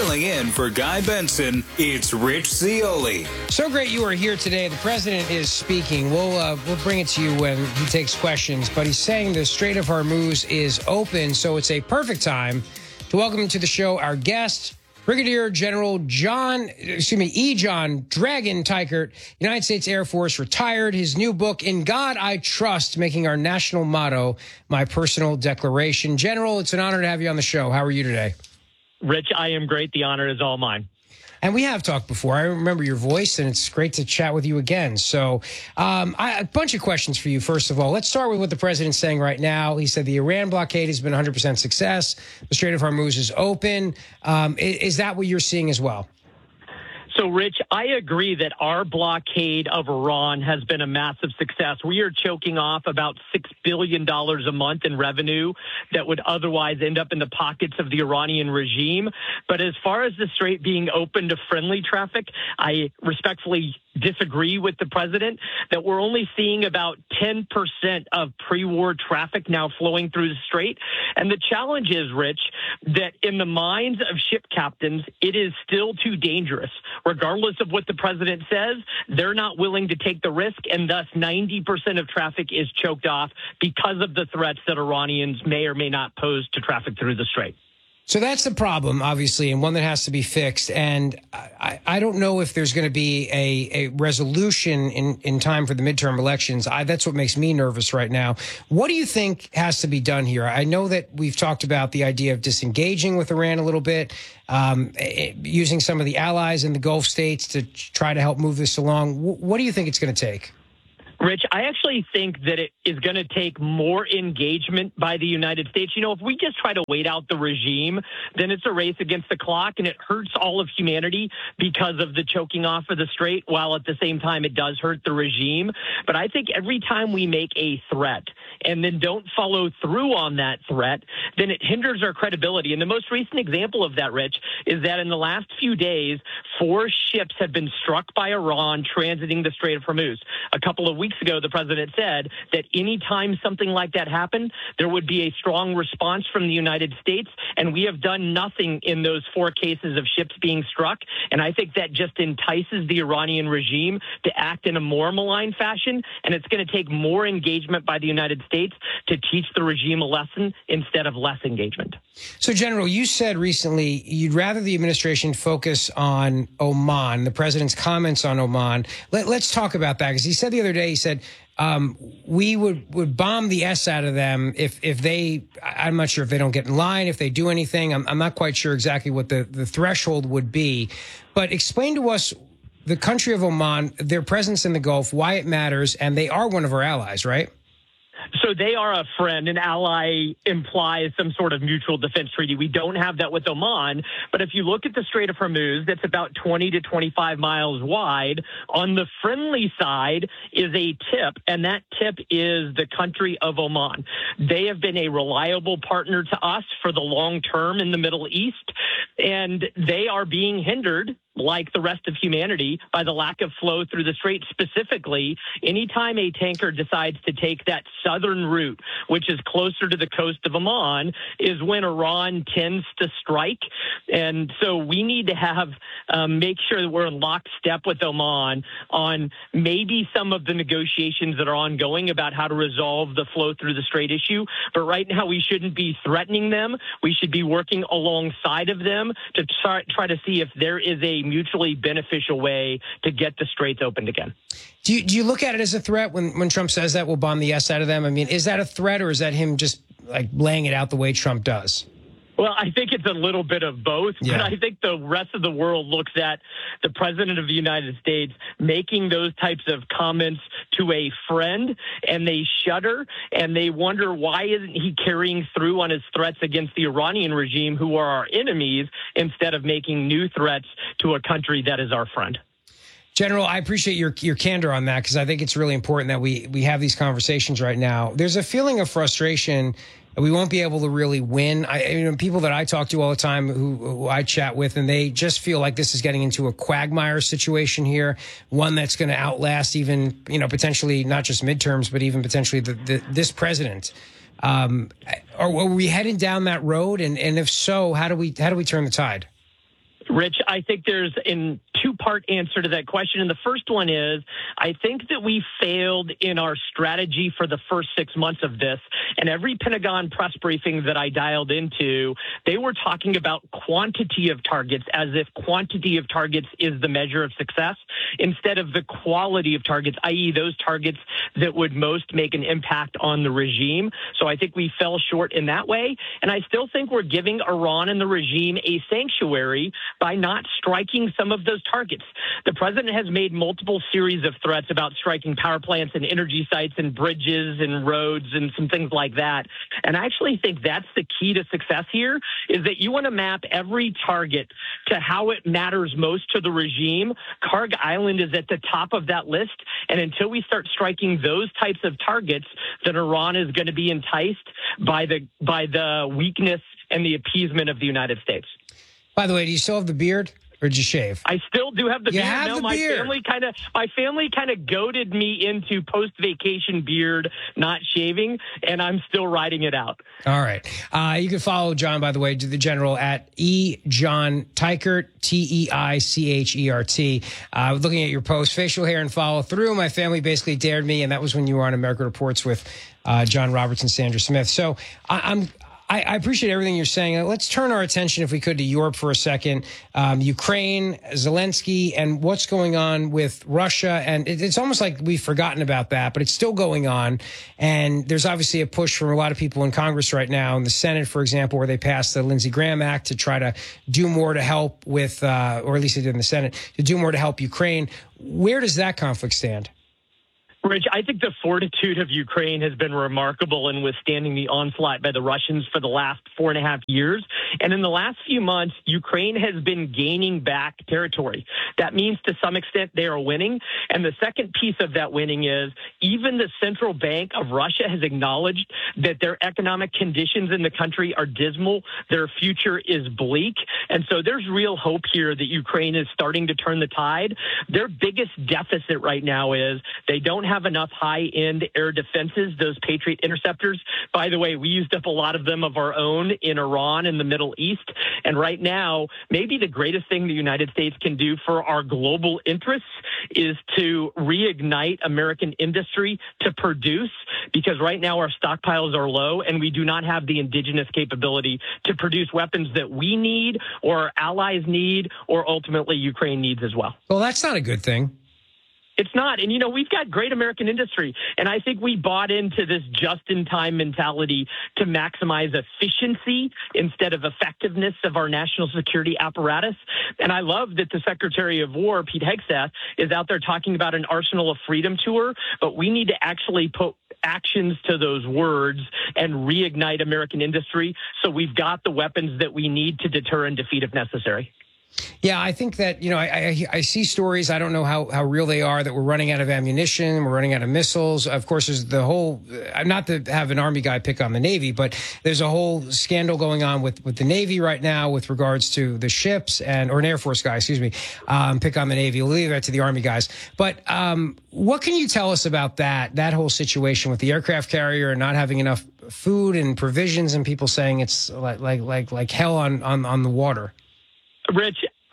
Filling in for Guy Benson, it's Rich Zeoli. So great you are here today. The president is speaking. We'll bring it to you when he takes questions, but he's saying the Strait of Hormuz is open, so it's a perfect time to welcome to the show our guest, Brigadier General John Dragon Tykert, United States Air Force, retired. His new book, In God I Trust, making our national motto my personal declaration. General, it's an honor to have you on the show. How are you today? Rich, I am great. The honor is all mine. And we have talked before. I remember your voice, and it's great to chat with you again. So a bunch of questions for you. First of all, let's start with what the president's saying right now. He said the Iran blockade has been 100% success. The Strait of Hormuz is open. Is that what you're seeing as well? So, Rich, I agree that our blockade of Iran has been a massive success. We are choking off about $6 billion a month in revenue that would otherwise end up in the pockets of the Iranian regime. But as far as the strait being open to friendly traffic, I respectfully disagree with the president that we're only seeing about 10% of pre-war traffic now flowing through the strait. And the challenge is, Rich, that in the minds of ship captains, it is still too dangerous. Regardless of what the president says, they're not willing to take the risk, and thus 90% of traffic is choked off because of the threats that Iranians may or may not pose to traffic through the strait. So that's the problem, obviously, and one that has to be fixed. And I don't know if there's going to be a resolution in time for the midterm elections. That's what makes me nervous right now. What do you think has to be done here? I know that we've talked about the idea of disengaging with Iran a little bit, using some of the allies in the Gulf states to try to help move this along. What do you think it's going to take? Rich, I actually think that it is going to take more engagement by the United States. You know, if we just try to wait out the regime, then it's a race against the clock, and it hurts all of humanity because of the choking off of the strait, while at the same time it does hurt the regime. But I think every time we make a threat and then don't follow through on that threat, then it hinders our credibility. And the most recent example of that, Rich, is that in the last few days, 4 ships have been struck by Iran transiting the Strait of Hormuz. A couple of weeks ago, the president said that any time something like that happened, there would be a strong response from the United States, and we have done nothing in those 4 cases of ships being struck. And I think that just entices the Iranian regime to act in a more malign fashion, and it's going to take more engagement by the United States to teach the regime a lesson instead of less engagement. So, General, you said recently you'd rather the administration focus on Oman, the president's comments on Oman. Let's talk about that, because he said the other day, he said, we would bomb the S out of them if they, I'm not sure if they don't get in line, if they do anything. I'm not quite sure exactly what the threshold would be. But explain to us the country of Oman, their presence in the Gulf, why it matters, and they are one of our allies, right? So they are a friend. An ally implies some sort of mutual defense treaty. We don't have that with Oman. But if you look at the Strait of Hormuz, that's about 20 to 25 miles wide. On the friendly side is a tip, and that tip is the country of Oman. They have been a reliable partner to us for the long term in the Middle East, and they are being hindered, like the rest of humanity, by the lack of flow through the strait. Specifically, anytime a tanker decides to take that southern route, which is closer to the coast of Oman, is when Iran tends to strike. And so we need to have make sure that we're in lockstep with Oman on maybe some of the negotiations that are ongoing about how to resolve the flow through the strait issue. But right now, we shouldn't be threatening them. We should be working alongside of them to try to see if there is a mutually beneficial way to get the straits opened again. Do you look at it as a threat when Trump says that we'll bomb the S out of them? I mean, is that a threat, or is that him just like laying it out the way Trump does? Well, I think it's a little bit of both, yeah. But I think the rest of the world looks at the president of the United States making those types of comments to a friend, and they shudder, and they wonder, why isn't he carrying through on his threats against the Iranian regime, who are our enemies, instead of making new threats to a country that is our friend? General, I appreciate your candor on that, because I think it's really important that we have these conversations right now. There's a feeling of frustration. We won't be able to really win. People that I talk to all the time who I chat with, and they just feel like this is getting into a quagmire situation here, one that's going to outlast even, potentially not just midterms, but even potentially this president. Are we heading down that road? And if so, how do we turn the tide? Rich, I think there's a two-part answer to that question. And the first one is, I think that we failed in our strategy for the first 6 months of this. And every Pentagon press briefing that I dialed into, they were talking about quantity of targets as if quantity of targets is the measure of success instead of the quality of targets, i.e. those targets that would most make an impact on the regime. So I think we fell short in that way. And I still think we're giving Iran and the regime a sanctuary by not striking some of those targets. The president has made multiple series of threats about striking power plants and energy sites and bridges and roads and some things like that. And I actually think that's the key to success here, is that you want to map every target to how it matters most to the regime. Karg Island is at the top of that list. And until we start striking those types of targets, then Iran is going to be enticed by the weakness and the appeasement of the United States. By the way, do you still have the beard, or did you shave? I still do have the beard. Have the my beard. My family kind of goaded me into post-vacation beard, not shaving, and I'm still riding it out. All right. You can follow John, by the way, to the general at John Teichert, Teichert. Looking at your post, facial hair and follow through. My family basically dared me, and that was when you were on America Reports with John Roberts and Sandra Smith. So I appreciate everything you're saying. Let's turn our attention, if we could, to Europe for a second. Ukraine, Zelensky, and what's going on with Russia. And it's almost like we've forgotten about that, but it's still going on. And there's obviously a push from a lot of people in Congress right now, in the Senate, for example, where they passed the Lindsey Graham Act to try to do more to help with, or at least they did in the Senate, to do more to help Ukraine. Where does that conflict stand? Rich, I think the fortitude of Ukraine has been remarkable in withstanding the onslaught by the Russians for the last 4.5 years. And in the last few months, Ukraine has been gaining back territory. That means to some extent they are winning. And the second piece of that winning is even the central bank of Russia has acknowledged that their economic conditions in the country are dismal. Their future is bleak. And so there's real hope here that Ukraine is starting to turn the tide. Their biggest deficit right now is they don't have enough high-end air defenses, those Patriot interceptors. By the way, we used up a lot of them of our own in Iran and the Middle East. And right now, maybe the greatest thing the United States can do for our global interests is to reignite American industry to produce, because right now our stockpiles are low and we do not have the indigenous capability to produce weapons that we need or our allies need or ultimately Ukraine needs as well. Well, that's not a good thing. It's not. And, we've got great American industry. And I think we bought into this just-in-time mentality to maximize efficiency instead of effectiveness of our national security apparatus. And I love that the Secretary of War, Pete Hegseth, is out there talking about an Arsenal of Freedom tour. But we need to actually put actions to those words and reignite American industry so we've got the weapons that we need to deter and defeat if necessary. Yeah, I think that, I see stories, I don't know how real they are, that we're running out of ammunition, we're running out of missiles. Of course, there's the whole, not to have an Army guy pick on the Navy, but there's a whole scandal going on with the Navy right now with regards to the ships or an Air Force guy, pick on the Navy. We'll leave that to the Army guys. But what can you tell us about that whole situation with the aircraft carrier and not having enough food and provisions and people saying it's like hell on the water? Rich,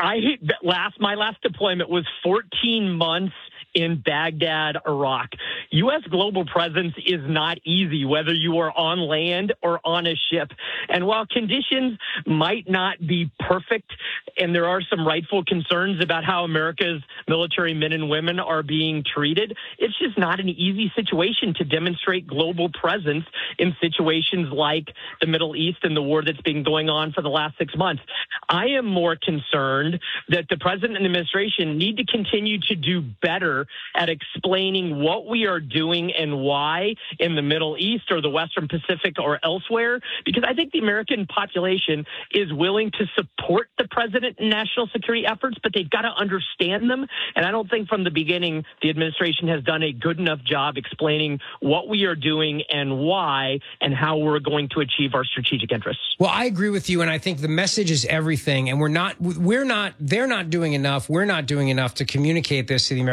my last deployment was 14 months in Baghdad, Iraq. U.S. global presence is not easy, whether you are on land or on a ship. And while conditions might not be perfect, and there are some rightful concerns about how America's military men and women are being treated, it's just not an easy situation to demonstrate global presence in situations like the Middle East and the war that's been going on for the last 6 months. I am more concerned that the president and the administration need to continue to do better at explaining what we are doing and why in the Middle East or the Western Pacific or elsewhere, because I think the American population is willing to support the president in national security efforts, but they've got to understand them. And I don't think from the beginning the administration has done a good enough job explaining what we are doing and why and how we're going to achieve our strategic interests. Well, I agree with you, and I think the message is everything, and they're not doing enough. We're not doing enough to communicate this to the American people.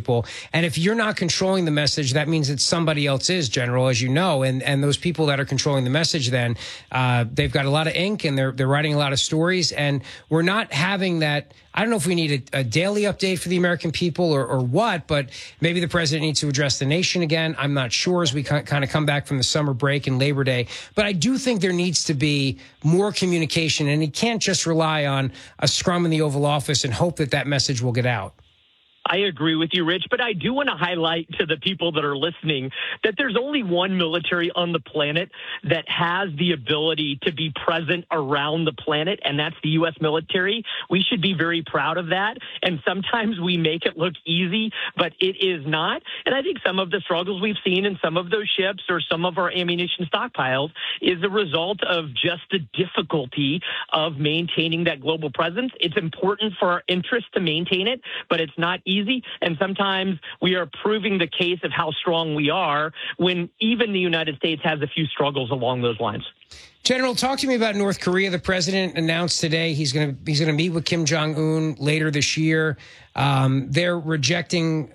people. And if you're not controlling the message, that means that somebody else is, General, as you know. And those people that are controlling the message, then they've got a lot of ink and they're writing a lot of stories. And we're not having that. I don't know if we need a daily update for the American people or what, but maybe the president needs to address the nation again. I'm not sure as we kind of come back from the summer break and Labor Day. But I do think there needs to be more communication, and he can't just rely on a scrum in the Oval Office and hope that that message will get out. I agree with you, Rich, but I do want to highlight to the people that are listening that there's only one military on the planet that has the ability to be present around the planet, and that's the U.S. military. We should be very proud of that, and sometimes we make it look easy, but it is not. And I think some of the struggles we've seen in some of those ships or some of our ammunition stockpiles is a result of just the difficulty of maintaining that global presence. It's important for our interests to maintain it, but it's not easy. And sometimes we are proving the case of how strong we are when even the United States has a few struggles along those lines. General, talk to me about North Korea. The president announced today he's going to meet with Kim Jong-un later this year. They're rejecting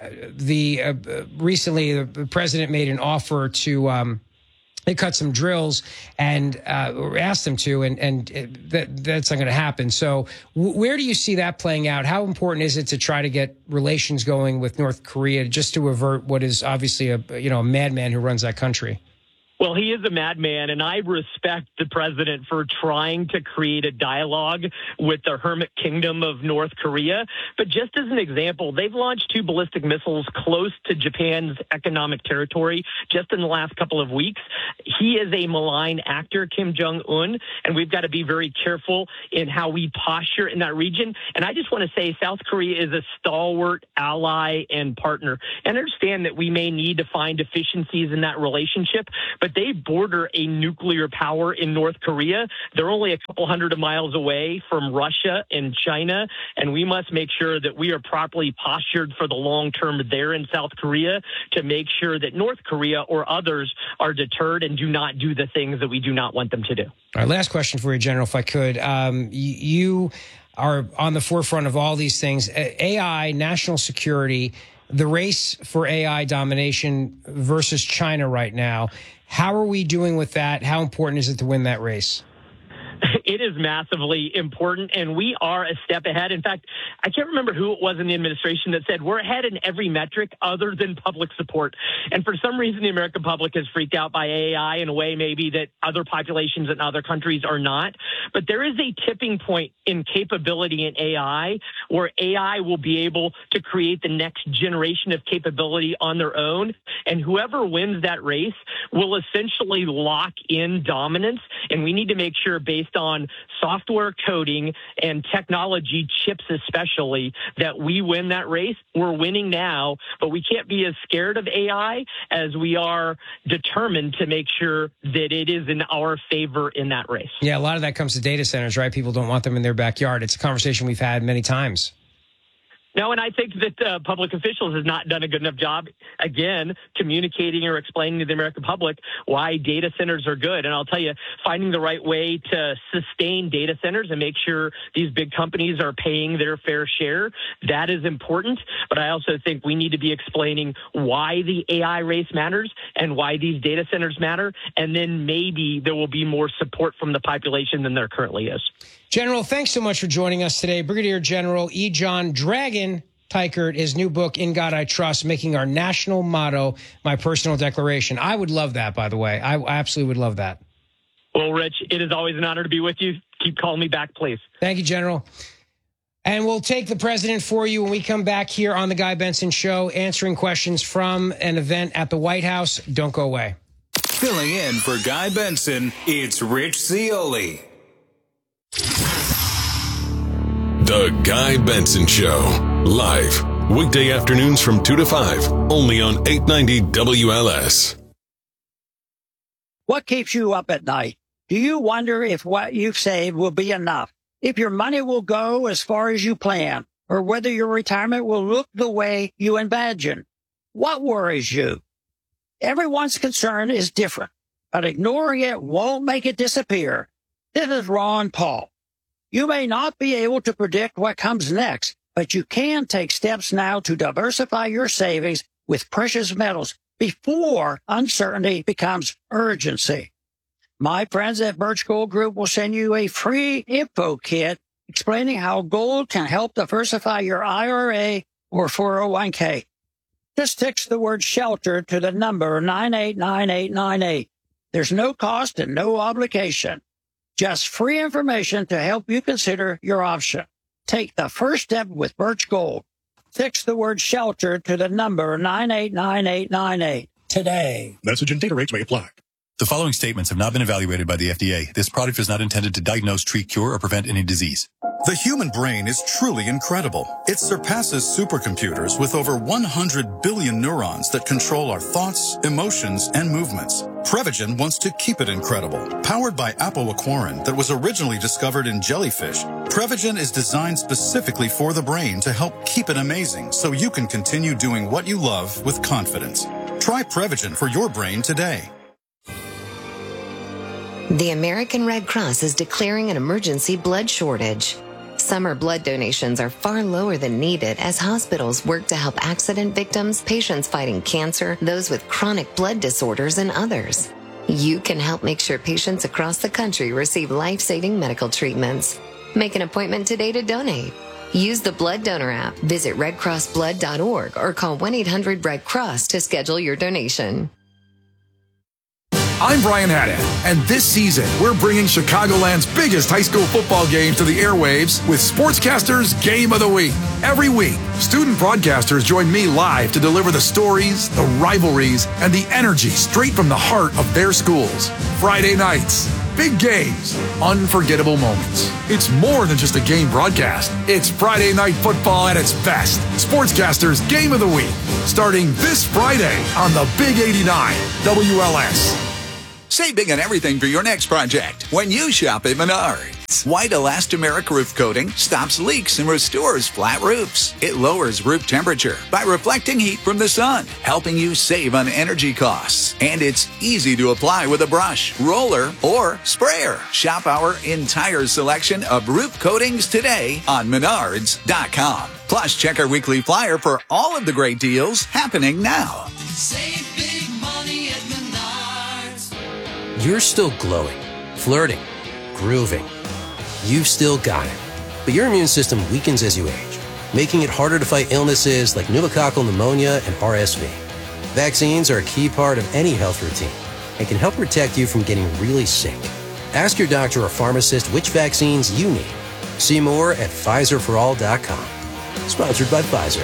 recently the president made an offer to they cut some drills and asked them to, and that's not going to happen. So where do you see that playing out? How important is it to try to get relations going with North Korea just to avert what is obviously a madman who runs that country? Well, he is a madman, and I respect the president for trying to create a dialogue with the hermit kingdom of North Korea. But just as an example, they've launched 2 ballistic missiles close to Japan's economic territory just in the last couple of weeks. He is a malign actor, Kim Jong-un, and we've got to be very careful in how we posture in that region. And I just want to say South Korea is a stalwart ally and partner. And understand that we may need to find efficiencies in that relationship, but they border a nuclear power in North Korea. They're only a couple hundred miles away from Russia and China, and we must make sure that we are properly postured for the long term there in South Korea to make sure that North Korea or others are deterred and do not do the things that we do not want them to do. All right, last question for you, General, if I could. You are on the forefront of all these things. AI, national security, the race for AI domination versus China right now. How are we doing with that? How important is it to win that race? It is massively important, and we are a step ahead. In fact, I can't remember who it was in the administration that said we're ahead in every metric other than public support. And for some reason, the American public is freaked out by AI in a way maybe that other populations in other countries are not. But there is a tipping point in capability in AI where AI will be able to create the next generation of capability on their own. And whoever wins that race will essentially lock in dominance. And we need to make sure, based on software coding and technology chips especially, that we win that race. We're winning now, but we can't be as scared of AI as we are determined to make sure that it is in our favor in that race. Yeah, a lot of that comes to data centers, right? People don't want them in their backyard. It's a conversation we've had many times. No, and I think that public officials has not done a good enough job, again, communicating or explaining to the American public why data centers are good. And I'll tell you, finding the right way to sustain data centers and make sure these big companies are paying their fair share, that is important. But I also think we need to be explaining why the AI race matters and why these data centers matter. And then maybe there will be more support from the population than there currently is. General, thanks so much for joining us today. Brigadier General E. John Dragon Tykert, his new book, In God I Trust, making our national motto my personal declaration. I would love that, by the way. I absolutely would love that. Well, Rich, it is always an honor to be with you. Keep calling me back, please. Thank you, General. And we'll take the president for you when we come back here on The Guy Benson Show, answering questions from an event at the White House. Don't go away. Filling in for Guy Benson, it's Rich Zeoli. The Guy Benson Show, live, weekday afternoons from 2 to 5, only on 890 WLS. What keeps you up at night? Do you wonder if what you've saved will be enough? If your money will go as far as you plan, or whether your retirement will look the way you imagine? What worries you? Everyone's concern is different, but ignoring it won't make it disappear. This is Ron Paul. You may not be able to predict what comes next, but you can take steps now to diversify your savings with precious metals before uncertainty becomes urgency. My friends at Birch Gold Group will send you a free info kit explaining how gold can help diversify your IRA or 401k. Just text the word SHELTER to the number 989898. There's no cost and no obligation. Just free information to help you consider your option. Take the first step with Birch Gold. Text the word SHELTER to the number 989898 today. Message and data rates may apply. The following statements have not been evaluated by the FDA. This product is not intended to diagnose, treat, cure, or prevent any disease. The human brain is truly incredible. It surpasses supercomputers with over 100 billion neurons that control our thoughts, emotions, and movements. Prevagen wants to keep it incredible. Powered by apoaquarin that was originally discovered in jellyfish, Prevagen is designed specifically for the brain to help keep it amazing so you can continue doing what you love with confidence. Try Prevagen for your brain today. The American Red Cross is declaring an emergency blood shortage. Summer blood donations are far lower than needed as hospitals work to help accident victims, patients fighting cancer, those with chronic blood disorders, and others. You can help make sure patients across the country receive life-saving medical treatments. Make an appointment today to donate. Use the Blood Donor app, visit redcrossblood.org, or call 1-800-RED-CROSS to schedule your donation. I'm Brian Haddad, and this season, we're bringing Chicagoland's biggest high school football games to the airwaves with Sportscasters Game of the Week. Every week, student broadcasters join me live to deliver the stories, the rivalries, and the energy straight from the heart of their schools. Friday nights, big games, unforgettable moments. It's more than just a game broadcast. It's Friday night football at its best. Sportscasters Game of the Week, starting this Friday on the Big 89 WLS. Save big on everything for your next project when you shop at Menards. White elastomeric roof coating stops leaks and restores flat roofs. It lowers roof temperature by reflecting heat from the sun, helping you save on energy costs. And it's easy to apply with a brush, roller, or sprayer. Shop our entire selection of roof coatings today on Menards.com. Plus, check our weekly flyer for all of the great deals happening now. Save big money at Menards. You're still glowing, flirting, grooving. You've still got it. But your immune system weakens as you age, making it harder to fight illnesses like pneumococcal pneumonia and RSV. Vaccines are a key part of any health routine and can help protect you from getting really sick. Ask your doctor or pharmacist which vaccines you need. See more at PfizerForAll.com. Sponsored by Pfizer.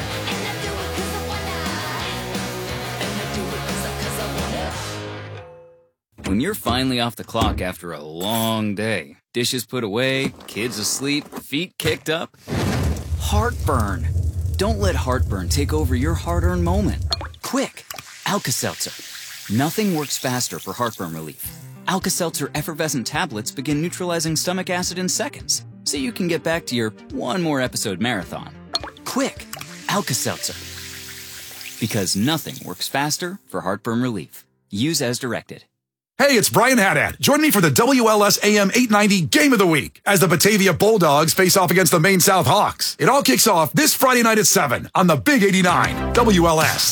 When you're finally off the clock after a long day, dishes put away, kids asleep, feet kicked up, heartburn. Don't let heartburn take over your hard-earned moment. Quick, Alka-Seltzer. Nothing works faster for heartburn relief. Alka-Seltzer effervescent tablets begin neutralizing stomach acid in seconds, so you can get back to your one more episode marathon. Quick, Alka-Seltzer. Because nothing works faster for heartburn relief. Use as directed. Hey, it's Brian Haddad. Join me for the WLS AM 890 Game of the Week as the Batavia Bulldogs face off against the Maine South Hawks. It all kicks off this Friday night at 7 on the Big 89 WLS.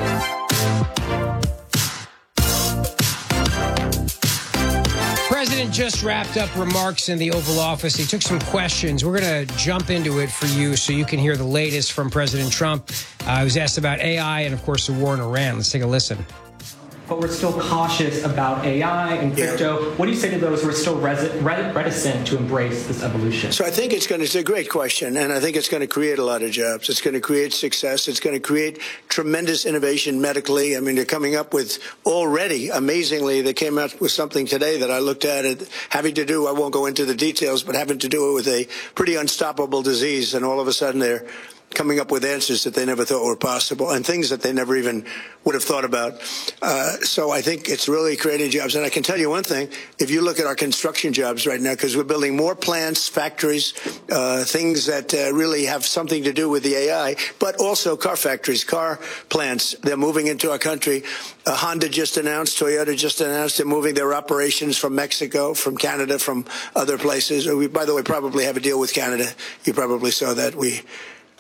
President just wrapped up remarks in the Oval Office. He took some questions. We're going to jump into it for you so you can hear the latest from President Trump. He was asked about AI and, of course, the war in Iran. Let's take a listen. But we're still cautious about AI and crypto. What do you say to those who are still reticent to embrace this evolution? So I think it's a great question, and I think it's going to create a lot of jobs. It's going to create success. It's going to create tremendous innovation medically. I mean, they're coming up with already, amazingly, they came out with something today that I looked at it having to do, I won't go into the details, but having to do it with a pretty unstoppable disease, and all of a sudden they're coming up with answers that they never thought were possible and things that they never even would have thought about. So I think it's really creating jobs. And I can tell you one thing, if you look at our construction jobs right now, because we're building more plants, factories, things that really have something to do with the AI, but also car factories, car plants, they're moving into our country. Honda just announced, Toyota just announced they're moving their operations from Mexico, from Canada, from other places. We, by the way, probably have a deal with Canada. You probably saw that.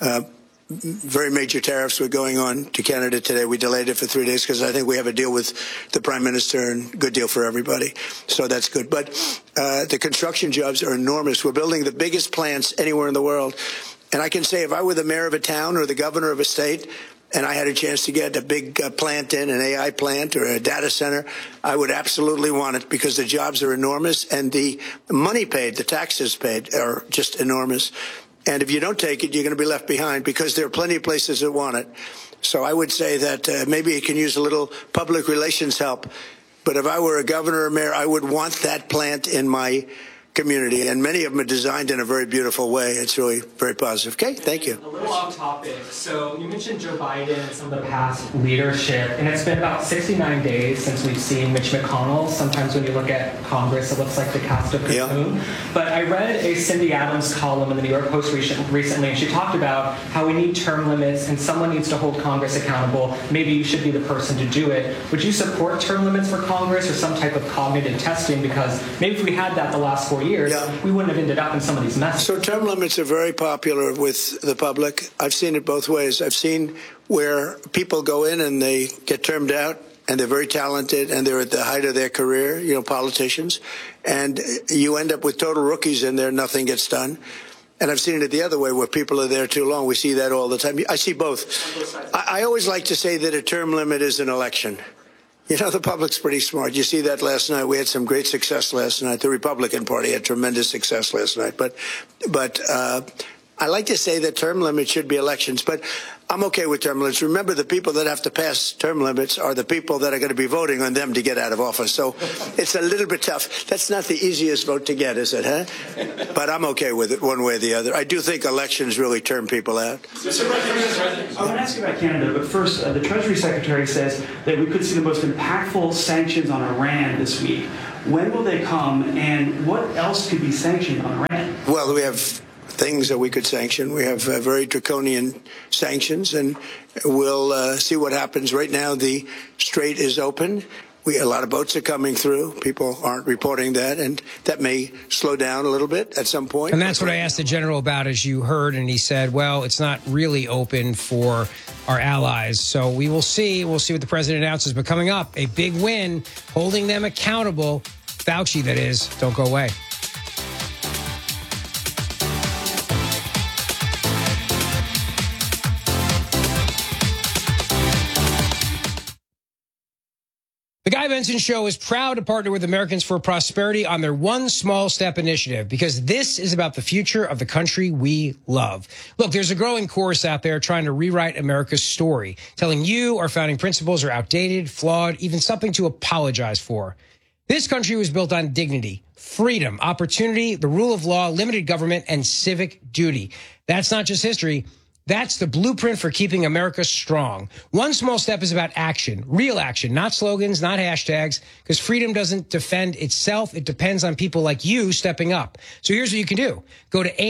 very major tariffs were going on to Canada today. We delayed it for 3 days because I think we have a deal with the Prime Minister and good deal for everybody. So that's good. But the construction jobs are enormous. We're building the biggest plants anywhere in the world. And I can say if I were the mayor of a town or the governor of a state and I had a chance to get a big plant in, an AI plant or a data center, I would absolutely want it because the jobs are enormous and the money paid, the taxes paid are just enormous. And if you don't take it, you're going to be left behind because there are plenty of places that want it. So I would say that maybe it can use a little public relations help. But if I were a governor or mayor, I would want that plant in my community. And many of them are designed in a very beautiful way. It's really very positive. Okay, thank you. A little off topic. So you mentioned Joe Biden and some of the past leadership, and it's been about 69 days since we've seen Mitch McConnell. Sometimes when you look at Congress, it looks like the cast of Cocoon. Yeah. But I read a Cindy Adams column in the New York Post recently, and she talked about how we need term limits and someone needs to hold Congress accountable. Maybe you should be the person to do it. Would you support term limits for Congress or some type of cognitive testing? Because maybe if we had that the last 4 years, we wouldn't have ended up in some of these messes. So term limits are very popular with the public. I've seen it both ways. I've seen where people go in and they get termed out and they're very talented and they're at the height of their career, you know, politicians, and you end up with total rookies in there, nothing gets done. And I've seen it the other way where people are there too long. We see that all the time. I see both. I always like to say that a term limit is an election. You know, the public's pretty smart. You see that last night. We had some great success last night. The Republican Party had tremendous success last night. But I like to say that term limits should be elections. But I'm okay with term limits. Remember, the people that have to pass term limits are the people that are going to be voting on them to get out of office. So it's a little bit tough. That's not the easiest vote to get, is it, huh? But I'm okay with it one way or the other. I do think elections really turn people out. Mr. President, I want to ask you about Canada, but first, the Treasury Secretary says that we could see the most impactful sanctions on Iran this week. When will they come, and what else could be sanctioned on Iran? Well, we have things that we could sanction. We have very draconian sanctions, and we'll see what happens. Right now, the strait is open. A lot of boats are coming through. People aren't reporting that, and that may slow down a little bit at some point. And that's what I asked the general about, as you heard, and he said, well, it's not really open for our allies. So we will see. We'll see what the president announces. But coming up, a big win, holding them accountable. Fauci, that is. Don't go away. The Guy Benson Show is proud to partner with Americans for Prosperity on their One Small Step initiative, because this is about the future of the country we love. Look, there's a growing chorus out there trying to rewrite America's story, telling you our founding principles are outdated, flawed, even something to apologize for. This country was built on dignity, freedom, opportunity, the rule of law, limited government, and civic duty. That's not just history. That's the blueprint for keeping America strong. One Small Step is about action, real action, not slogans, not hashtags, because freedom doesn't defend itself. It depends on people like you stepping up. So here's what you can do. Go to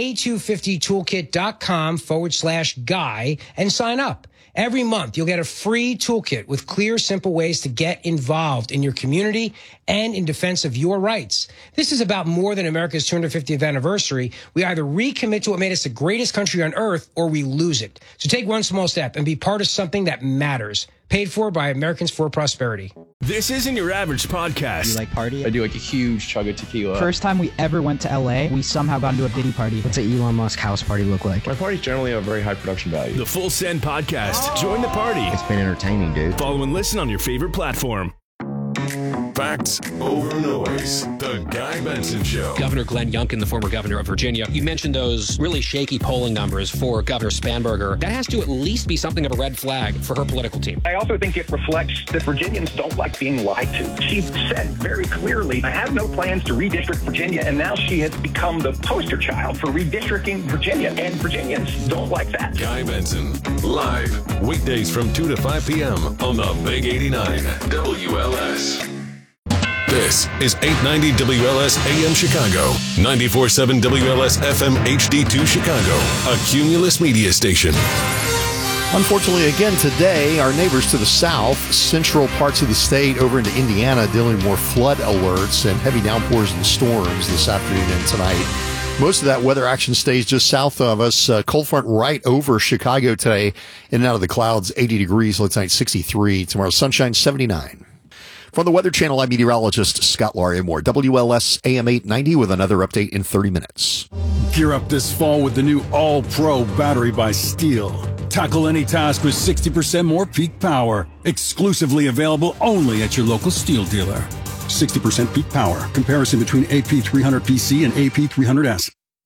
a250toolkit.com/guy and sign up. Every month, you'll get a free toolkit with clear, simple ways to get involved in your community and in defense of your rights. This is about more than America's 250th anniversary. We either recommit to what made us the greatest country on earth or we lose it. So take one small step and be part of something that matters. Paid for by Americans for Prosperity. This isn't your average podcast. You like party? I do like a huge chug of tequila. First time we ever went to LA, we somehow got into a Diddy party. What's an Elon Musk house party look like? My parties generally have a very high production value. The Full Send Podcast. Join the party. It's been entertaining, dude. Follow and listen on your favorite platform. Facts over noise. The Guy Benson Show. Governor Glenn Youngkin, the former governor of Virginia, you mentioned those really shaky polling numbers for Governor Spanberger. That has to at least be something of a red flag for her political team. I also think it reflects that Virginians don't like being lied to. She said very clearly, I have no plans to redistrict Virginia, and now she has become the poster child for redistricting Virginia, and Virginians don't like that. Guy Benson, live, weekdays from 2 to 5 p.m. on the Big 89 WLS. This is 890 WLS AM Chicago, 94.7 WLS FM HD2 Chicago, a Cumulus media station. Unfortunately, again today, our neighbors to the south, central parts of the state over into Indiana, dealing with more flood alerts and heavy downpours and storms this afternoon and tonight. Most of that weather action stays just south of us. Cold front right over Chicago today. In and out of the clouds, 80 degrees. Late night, 63. Tomorrow, sunshine, 79. From the Weather Channel, I'm meteorologist Scott Larimore. WLS AM 890 with another update in 30 minutes. Gear up this fall with the new All-Pro battery by Steel. Tackle any task with 60% more peak power. Exclusively available only at your local Steel dealer. 60% peak power. Comparison between AP300PC and AP300S.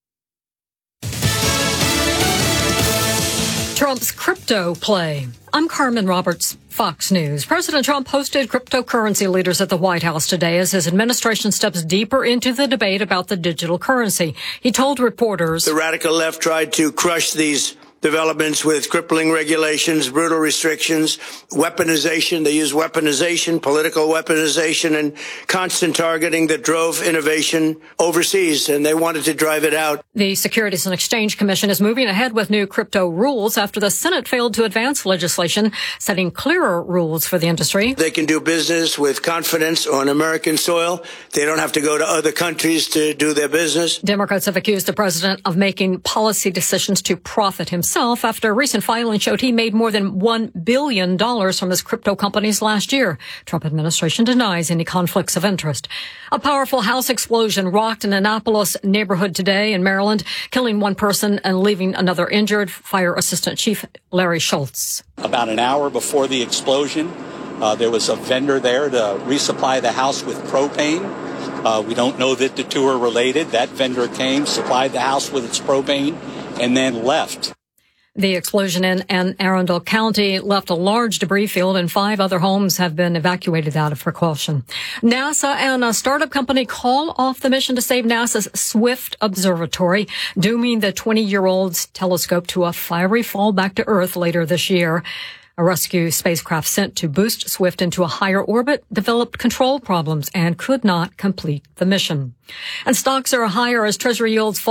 Trump's crypto play. I'm Carmen Roberts, Fox News. President Trump hosted cryptocurrency leaders at the White House today as his administration steps deeper into the debate about the digital currency. He told reporters, the radical left tried to crush these developments with crippling regulations, brutal restrictions, weaponization. They use weaponization, political weaponization, and constant targeting that drove innovation overseas, and they wanted to drive it out. The Securities and Exchange Commission is moving ahead with new crypto rules after the Senate failed to advance legislation setting clearer rules for the industry. They can do business with confidence on American soil. They don't have to go to other countries to do their business. Democrats have accused the president of making policy decisions to profit himself after a recent filing showed he made more than $1 billion from his crypto companies last year. Trump administration denies any conflicts of interest. A powerful house explosion rocked an Annapolis neighborhood today in Maryland, killing one person and leaving another injured. Fire Assistant Chief Larry Schultz. About an hour before the explosion, there was a vendor there to resupply the house with propane. We don't know that the two are related. That vendor came, supplied the house with its propane, and then left. The explosion in Anne Arundel County left a large debris field, and 5 other homes have been evacuated out of precaution. NASA and a startup company call off the mission to save NASA's Swift Observatory, dooming the 20-year-old telescope to a fiery fall back to Earth later this year. A rescue spacecraft sent to boost Swift into a higher orbit developed control problems and could not complete the mission. And stocks are higher as Treasury yields fall.